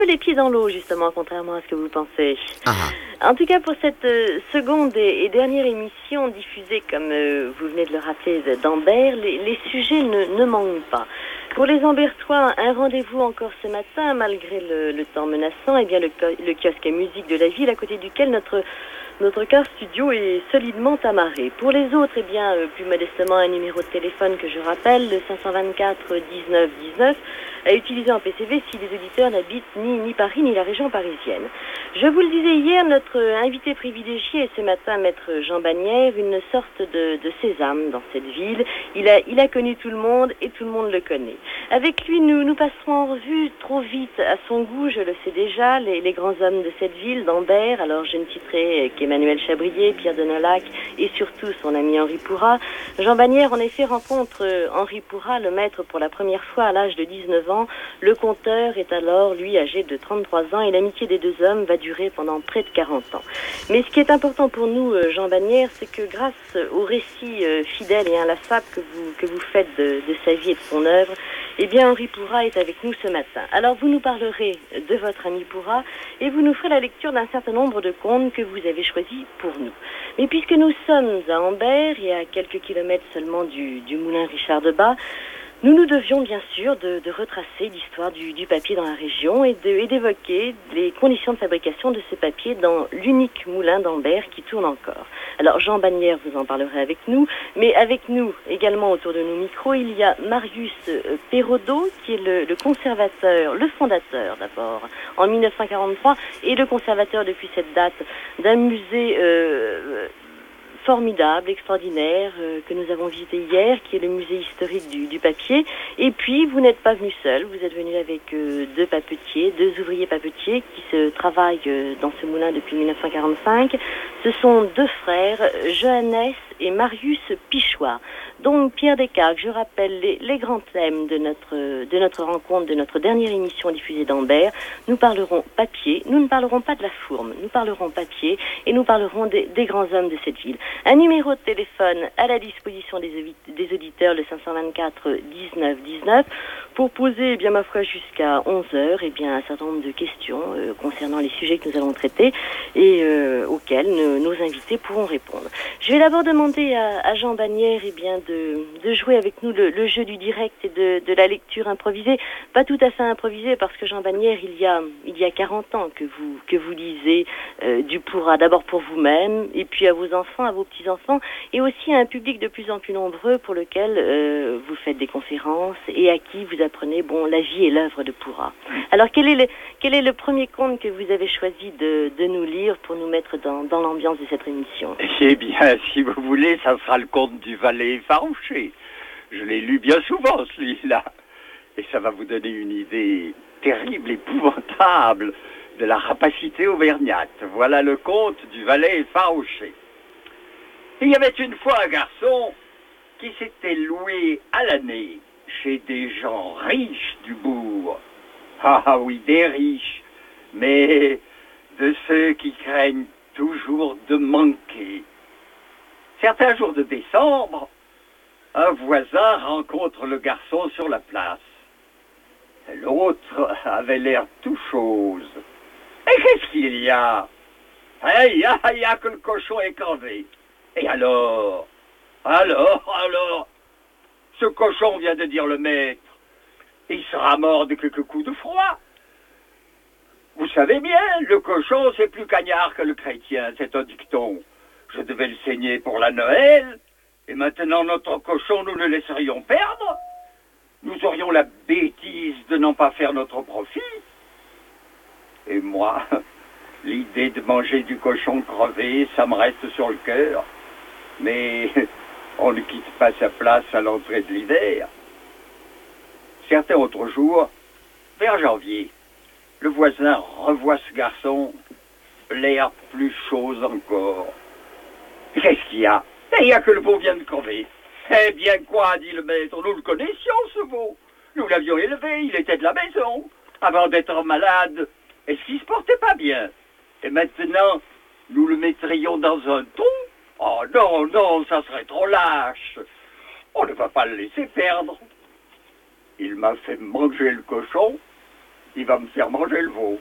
Les pieds dans l'eau, justement, contrairement à ce que vous pensez. Ah, En tout cas, pour cette seconde et dernière émission diffusée, comme vous venez de le rappeler, d'Ambert, les sujets ne manquent pas. Pour les Ambertois, un rendez-vous encore ce matin, malgré le temps menaçant, et bien le kiosque à musique de la ville, à côté duquel notre car studio est solidement amarré. Pour les autres, eh bien, plus modestement, un numéro de téléphone que je rappelle, le 524 19 19, à utiliser en PCV si les auditeurs n'habitent ni Paris ni la région parisienne. Je vous le disais hier, notre invité privilégié est ce matin Maître Jean Bagnères, une sorte de sésame dans cette ville. Il a connu tout le monde et tout le monde le connaît. Avec lui, nous passerons en revue trop vite à son goût, je le sais déjà, les grands hommes de cette ville, d'Ambert. Alors je ne citerai qu'Emmanuel Chabrier, Pierre de Nolac et surtout son ami Henri Pourrat. Jean Bagnères, en effet, rencontre Henri Pourrat, le maître, pour la première fois à l'âge de 19 ans. Le conteur est alors, lui, âgé de 33 ans et l'amitié des deux hommes va durer pendant près de 40 ans. Mais ce qui est important pour nous, Jean Bagnères, c'est que grâce au récit fidèle et inlassable que vous faites de sa vie et de son œuvre, eh bien Henri Pourrat est avec nous ce matin. Alors vous nous parlerez de votre ami Pourrat et vous nous ferez la lecture d'un certain nombre de contes que vous avez choisis pour nous. Mais puisque nous sommes à Ambert et à quelques kilomètres seulement du moulin Richard de Bas, nous devions bien sûr de retracer l'histoire du papier dans la région et d'évoquer les conditions de fabrication de ce papier dans l'unique moulin d'Ambert qui tourne encore. Alors Jean Bagnères vous en parlerez avec nous, mais avec nous également autour de nos micros, il y a Marius Perraudot qui est le conservateur, le fondateur d'abord en 1943 et le conservateur depuis cette date d'un musée formidable, extraordinaire, que nous avons visité hier, qui est le musée historique du papier. Et puis, vous n'êtes pas venu seul, vous êtes venu avec deux papetiers, deux ouvriers papetiers qui se travaillent dans ce moulin depuis 1945. Ce sont deux frères, Johannes et Marius Pichois. Donc, Pierre Descartes, je rappelle les grands thèmes de notre rencontre, de notre dernière émission diffusée d'Ambert. Nous parlerons papier, nous ne parlerons pas de la fourme, nous parlerons papier et nous parlerons des grands hommes de cette ville. Un numéro de téléphone à la disposition des auditeurs, le 524 19 19, pour poser, eh bien, ma foi, jusqu'à 11h, eh bien, un certain nombre de questions concernant les sujets que nous allons traiter et auxquels nos invités pourront répondre. Je vais d'abord demander à Jean Bagnères, eh bien, de jouer avec nous le jeu du direct et de la lecture improvisée. Pas tout à fait improvisée, parce que Jean Bagnères, il y a 40 ans que vous lisez du Pourrat, d'abord pour vous-même, et puis à vos enfants, à vos petits-enfants, et aussi à un public de plus en plus nombreux pour lequel vous faites des conférences et à qui vous apprenez la vie et l'œuvre de Pourrat. Alors quel est le premier conte que vous avez choisi de nous lire pour nous mettre dans l'ambiance de cette émission? Eh bien, si vous voulez, ça sera le conte du valet effarouché. Je l'ai lu bien souvent, celui-là. Et ça va vous donner une idée terrible, épouvantable de la rapacité auvergnate. Voilà le conte du valet effarouché. Il y avait une fois un garçon qui s'était loué à l'année chez des gens riches du bourg. Ah oui, des riches, mais de ceux qui craignent toujours de manquer. Certains jours de décembre, un voisin rencontre le garçon sur la place. L'autre avait l'air tout chose. Et qu'est-ce qu'il y a? Il y a que le cochon est crevé. Et alors, ce cochon, vient de dire le maître, il sera mort de quelques coups de froid. Vous savez bien, le cochon, c'est plus cagnard que le chrétien, c'est un dicton. Je devais le saigner pour la Noël, et maintenant notre cochon, nous le laisserions perdre. Nous aurions la bêtise de n'en pas faire notre profit. Et moi, l'idée de manger du cochon crevé, ça me reste sur le cœur. Mais on ne quitte pas sa place à l'entrée de l'hiver. Certains autres jours, vers janvier, le voisin revoit ce garçon, l'air plus chose encore. Qu'est-ce qu'il y a? Il n'y a que le veau vient de crever. Eh bien quoi, dit le maître, nous le connaissions, ce veau. Nous l'avions élevé, il était de la maison. Avant d'être malade, est-ce qu'il se portait pas bien? Et maintenant, nous le mettrions dans un trou? Oh non, ça serait trop lâche. On ne va pas le laisser perdre. Il m'a fait manger le cochon, il va me faire manger le veau.